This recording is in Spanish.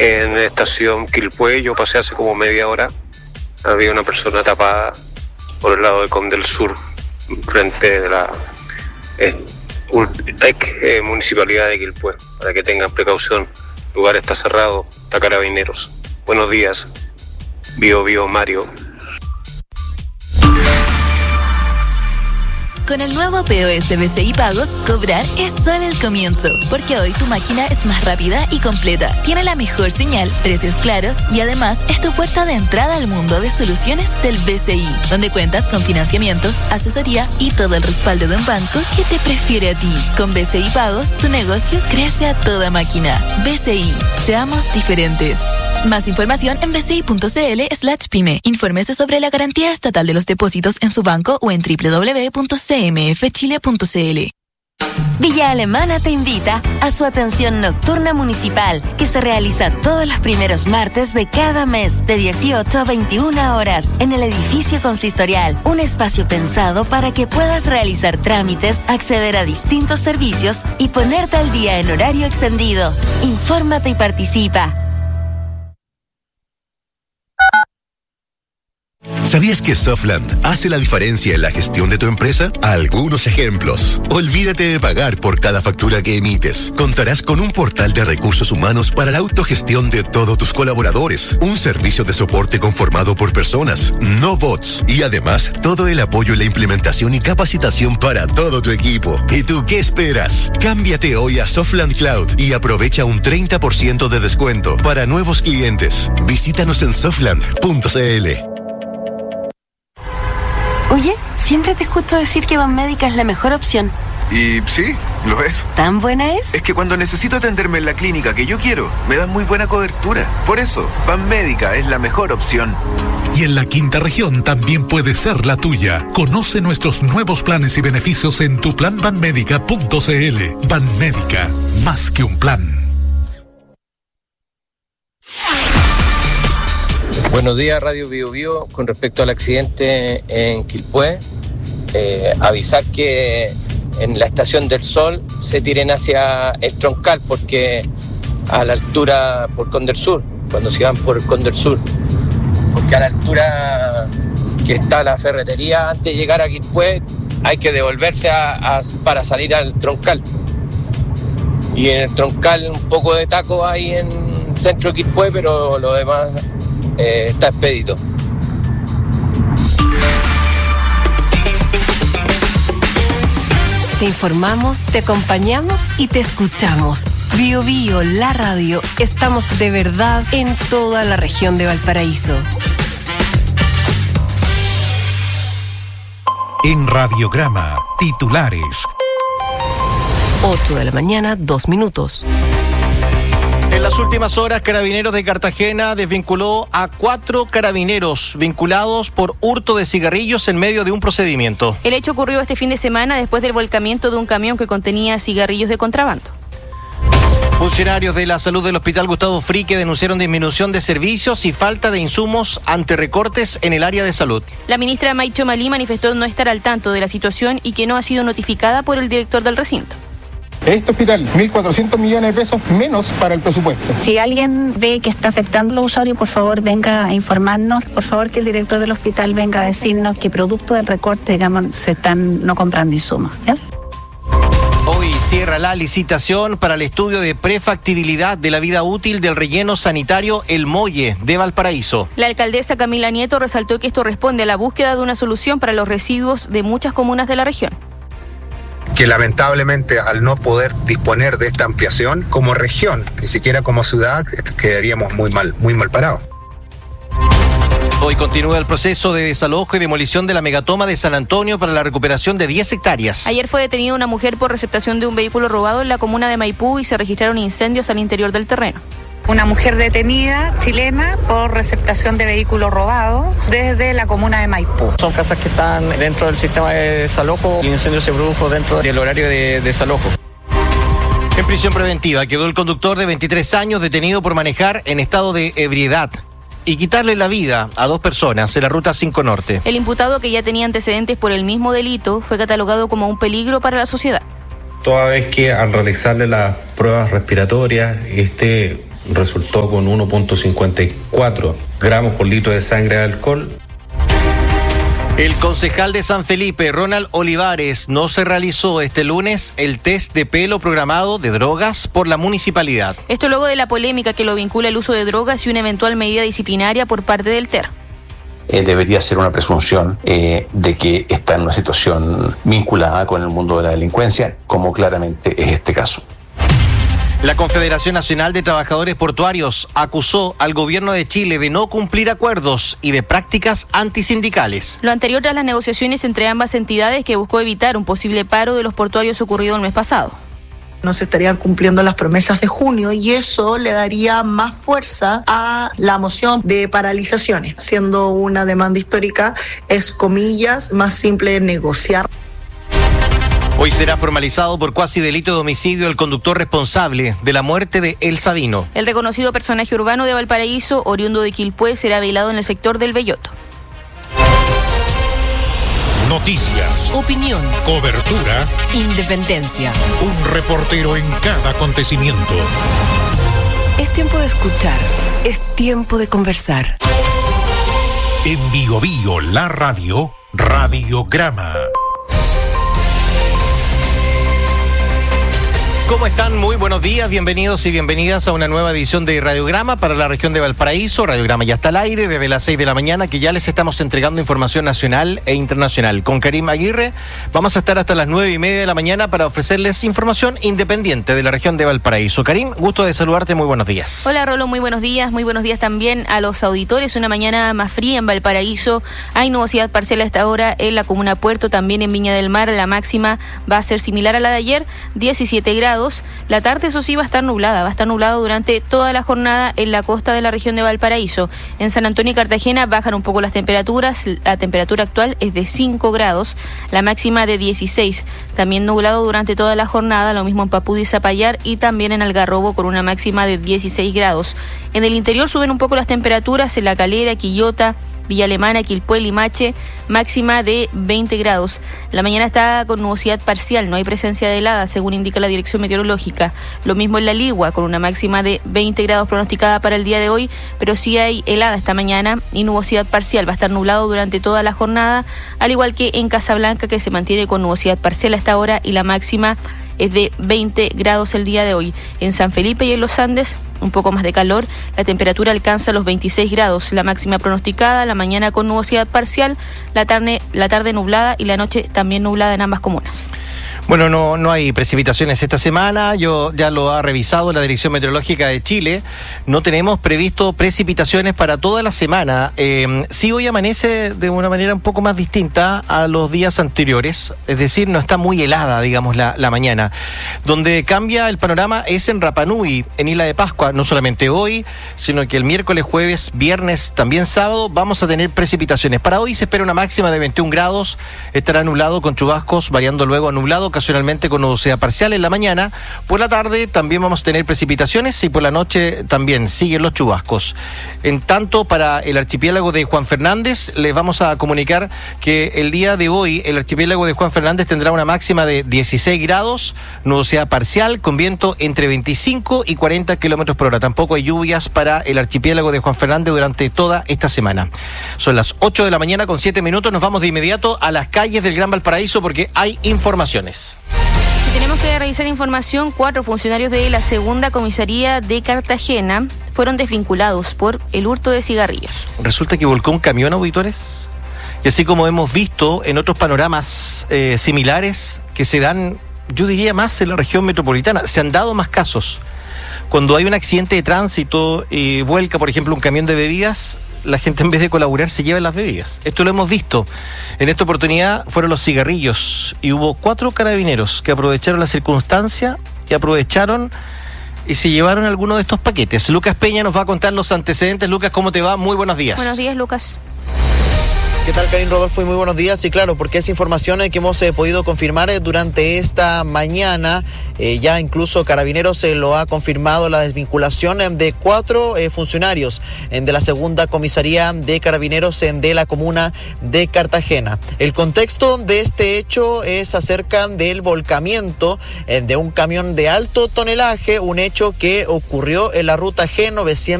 en la estación Quilpué. Yo pasé hace como media hora. Había una persona tapada por el lado de Condel Sur, frente de la municipalidad de Quilpué, para que tengan precaución. El lugar está cerrado, está Carabineros. Buenos días, Bio Mario. Con el nuevo POS BCI Pagos, cobrar es solo el comienzo, porque hoy tu máquina es más rápida y completa, tiene la mejor señal, precios claros y además es tu puerta de entrada al mundo de soluciones del BCI, donde cuentas con financiamiento, asesoría y todo el respaldo de un banco que te prefiere a ti. Con BCI Pagos, tu negocio crece a toda máquina. BCI, seamos diferentes. Más información en bci.cl/pyme. Infórmese sobre la garantía estatal de los depósitos en su banco o en www.cmfchile.cl. Villa Alemana te invita a su atención nocturna municipal, que se realiza todos los primeros martes de cada mes, de 18 a 21 horas, en el edificio consistorial. Un espacio pensado para que puedas realizar trámites, acceder a distintos servicios y ponerte al día en horario extendido. Infórmate y participa. ¿Sabías que Softland hace la diferencia en la gestión de tu empresa? Algunos ejemplos. Olvídate de pagar por cada factura que emites. Contarás con un portal de recursos humanos para la autogestión de todos tus colaboradores. Un servicio de soporte conformado por personas, no bots. Y además, todo el apoyo en la implementación y capacitación para todo tu equipo. ¿Y tú qué esperas? Cámbiate hoy a Softland Cloud y aprovecha un 30% de descuento para nuevos clientes. Visítanos en softland.cl. Oye, siempre te escucho decir que Banmédica es la mejor opción. Y sí, lo es. ¿Tan buena es? Es que cuando necesito atenderme en la clínica que yo quiero, me dan muy buena cobertura. Por eso, Banmédica es la mejor opción. Y en la quinta región también puede ser la tuya. Conoce nuestros nuevos planes y beneficios en tuplanbanmedica.cl. Banmédica, más que un plan. Buenos días, Radio Bio. Con respecto al accidente en Quilpué, avisar que en la Estación del Sol se tiren hacia el Troncal, porque a la altura por Condel Sur, cuando se van por Condel Sur, porque a la altura que está la ferretería antes de llegar a Quilpué hay que devolverse para salir al Troncal. Y en el Troncal un poco de taco hay en centro de Quilpué, pero lo demás está expedito. Te informamos, te acompañamos y te escuchamos. Bio, la radio. Estamos de verdad en toda la región de Valparaíso. En Radiograma, titulares. 8 de la mañana, 2 minutos. En las últimas horas, Carabineros de Cartagena desvinculó a 4 carabineros vinculados por hurto de cigarrillos en medio de un procedimiento. El hecho ocurrió este fin de semana después del volcamiento de un camión que contenía cigarrillos de contrabando. Funcionarios de la salud del Hospital Gustavo Frique denunciaron disminución de servicios y falta de insumos ante recortes en el área de salud. La ministra Maicho Malí manifestó no estar al tanto de la situación y que no ha sido notificada por el director del recinto. Este hospital, 1.400 millones de pesos menos para el presupuesto. Si alguien ve que está afectando a los usuarios, por favor venga a informarnos. Por favor que el director del hospital venga a decirnos que producto del recorte, digamos, se están no comprando insumos. ¿Ya? Hoy cierra la licitación para el estudio de prefactibilidad de la vida útil del relleno sanitario El Molle de Valparaíso. La alcaldesa Camila Nieto resaltó que esto responde a la búsqueda de una solución para los residuos de muchas comunas de la región. Que lamentablemente al no poder disponer de esta ampliación como región, ni siquiera como ciudad, quedaríamos muy mal parados. Hoy continúa el proceso de desalojo y demolición de la megatoma de San Antonio para la recuperación de 10 hectáreas. Ayer fue detenida una mujer por receptación de un vehículo robado en la comuna de Maipú y se registraron incendios al interior del terreno. Una mujer detenida, chilena, por receptación de vehículo robado desde la comuna de Maipú. Son casas que están dentro del sistema de desalojo. El incendio se produjo dentro del horario de desalojo. En prisión preventiva quedó el conductor de 23 años detenido por manejar en estado de ebriedad y quitarle la vida a 2 personas en la ruta 5 Norte. El imputado, que ya tenía antecedentes por el mismo delito, fue catalogado como un peligro para la sociedad. Toda vez que al realizarle las pruebas respiratorias resultó con 1.54 gramos por litro de sangre de alcohol. El concejal de San Felipe, Ronald Olivares, no se realizó este lunes el test de pelo programado de drogas por la municipalidad. Esto luego de la polémica que lo vincula el uso de drogas y una eventual medida disciplinaria por parte del TER. Debería ser una presunción de que está en una situación vinculada con el mundo de la delincuencia, como claramente es este caso. La Confederación Nacional de Trabajadores Portuarios acusó al gobierno de Chile de no cumplir acuerdos y de prácticas antisindicales. Lo anterior tras las negociaciones entre ambas entidades que buscó evitar un posible paro de los portuarios ocurrido el mes pasado. No se estarían cumpliendo las promesas de junio y eso le daría más fuerza a la moción de paralizaciones. Siendo una demanda histórica, es comillas, más simple negociar. Hoy será formalizado por cuasi delito de homicidio el conductor responsable de la muerte de El Sabino. El reconocido personaje urbano de Valparaíso, oriundo de Quilpué, será velado en el sector del Belloto. Noticias, opinión, cobertura, independencia. Un reportero en cada acontecimiento. Es tiempo de escuchar, es tiempo de conversar. En Bio Bio, la radio, Radiograma. ¿Cómo están? Muy buenos días, bienvenidos y bienvenidas a una nueva edición de Radiograma para la región de Valparaíso. Radiograma ya está al aire desde las 6 de la mañana, que ya les estamos entregando información nacional e internacional. Con Karim Aguirre vamos a estar hasta las 9:30 de la mañana para ofrecerles información independiente de la región de Valparaíso. Karim, gusto de saludarte, muy buenos días. Hola Rolo, muy buenos días también a los auditores. Una mañana más fría en Valparaíso, hay nubosidad parcial a esta hora en la comuna Puerto, también en Viña del Mar. La máxima va a ser similar a la de ayer, 17 grados. La tarde, eso sí, va a estar nublado durante toda la jornada en la costa de la región de Valparaíso. En San Antonio y Cartagena bajan un poco las temperaturas, la temperatura actual es de 5 grados, la máxima de 16. También nublado durante toda la jornada, lo mismo en Papudí y Zapallar y también en Algarrobo con una máxima de 16 grados. En el interior suben un poco las temperaturas en La Calera, Quillota, Villa Alemana, Quilpué, Limache, máxima de 20 grados. La mañana está con nubosidad parcial, no hay presencia de heladas, según indica la Dirección Meteorológica. Lo mismo en La Ligua, con una máxima de 20 grados pronosticada para el día de hoy, pero sí hay helada esta mañana y nubosidad parcial. Va a estar nublado durante toda la jornada, al igual que en Casablanca, que se mantiene con nubosidad parcial a esta hora y la máxima es de 20 grados el día de hoy. En San Felipe y en los Andes, un poco más de calor, la temperatura alcanza los 26 grados, la máxima pronosticada, la mañana con nubosidad parcial, la tarde nublada y la noche también nublada en ambas comunas. Bueno, no hay precipitaciones esta semana, ya lo ha revisado la Dirección Meteorológica de Chile, no tenemos previsto precipitaciones para toda la semana. Sí, hoy amanece de una manera un poco más distinta a los días anteriores, es decir, no está muy helada, digamos, la mañana. Donde cambia el panorama es en Rapa Nui, en Isla de Pascua, no solamente hoy, sino que el miércoles, jueves, viernes, también sábado, vamos a tener precipitaciones. Para hoy se espera una máxima de 21 grados, estará nublado con chubascos, variando luego a nublado, ocasionalmente con nubosidad parcial en la mañana. Por la tarde también vamos a tener precipitaciones y por la noche también siguen los chubascos. En tanto, para el archipiélago de Juan Fernández, les vamos a comunicar que el día de hoy el archipiélago de Juan Fernández tendrá una máxima de 16 grados, nubosidad parcial con viento entre 25 y 40 kilómetros por hora. Tampoco hay lluvias para el archipiélago de Juan Fernández durante toda esta semana. Son las 8 de la mañana con 7 minutos. Nos vamos de inmediato a las calles del Gran Valparaíso porque hay informaciones. Tenemos que revisar información. 4 funcionarios de la segunda comisaría de Cartagena fueron desvinculados por el hurto de cigarrillos. Resulta que volcó un camión, auditores, y así como hemos visto en otros panoramas similares que se dan, yo diría más en la región metropolitana, se han dado más casos. Cuando hay un accidente de tránsito y vuelca, por ejemplo, un camión de bebidas, la gente en vez de colaborar se lleva las bebidas. Esto lo hemos visto. En esta oportunidad fueron los cigarrillos y hubo 4 carabineros que aprovecharon la circunstancia y se llevaron algunos de estos paquetes. Lucas Peña nos va a contar los antecedentes. Lucas, ¿cómo te va? Muy buenos días. Buenos días, Lucas. ¿Qué tal, Karin, Rodolfo? Y muy buenos días. Sí, claro, porque es información que hemos podido confirmar durante esta mañana. Ya incluso Carabineros lo ha confirmado, la desvinculación de 4 funcionarios de la segunda comisaría de Carabineros de la comuna de Cartagena. El contexto de este hecho es acerca del volcamiento de un camión de alto tonelaje, un hecho que ocurrió en la ruta G900